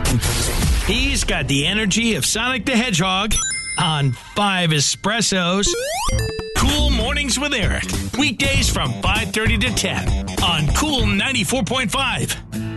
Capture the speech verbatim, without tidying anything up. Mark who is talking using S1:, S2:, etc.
S1: He's got the energy of Sonic the Hedgehog on five espressos. Cool Mornings with Eric. Weekdays from five thirty to ten on Cool ninety-four point five.